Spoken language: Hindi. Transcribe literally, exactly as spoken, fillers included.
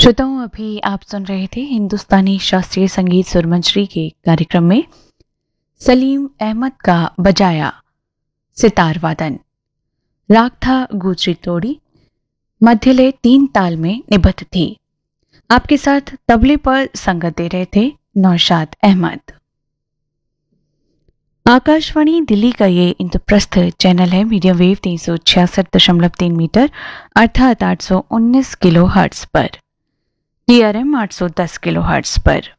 श्रोताओं, अभी आप सुन रहे थे हिंदुस्तानी शास्त्रीय संगीत सुरमंजरी के कार्यक्रम में सलीम अहमद का बजाया सितार वादन। राग था गुजरी तोड़ी, मध्यलय तीन ताल में निबद्ध थी। आपके साथ तबले पर संगत दे रहे थे नौशाद अहमद। आकाशवाणी दिल्ली का ये इंद्रप्रस्थ चैनल है मीडियम वेव तीन सौ छियासठ दशमलव तीन मीटर अर्थात आठ सौ उन्नीस किलो हर्ट्ज पर, टीआरएम आठ सौ दस किलो हर्ट्ज पर।